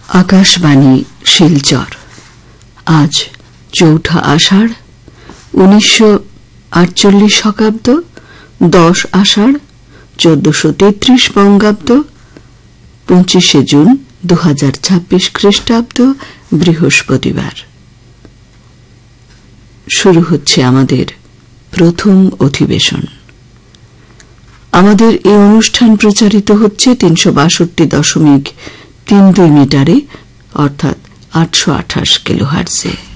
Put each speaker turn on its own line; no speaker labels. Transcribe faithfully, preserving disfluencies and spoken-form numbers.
আকাশবাণী শিলচর। আজ চৌঠা আষাঢ়, উনিশশো আটচল্লিশ শকাব্দ, দশ আষাঢ় চোদ্দশো তেত্রিশ বঙ্গাব্দ, পঁচিশে জুন দু হাজার ছাব্বিশ খ্রিস্টাব্দ, বৃহস্পতিবার। শুরু হচ্ছে আমাদের প্রথম অধিবেশন। আমাদের এই অনুষ্ঠান প্রচারিত হচ্ছে তিনশো বাষট্টি দশমিক তিন দুই মিটারে, অর্থাৎ আটশো আঠাশ কিলোহার্টজে।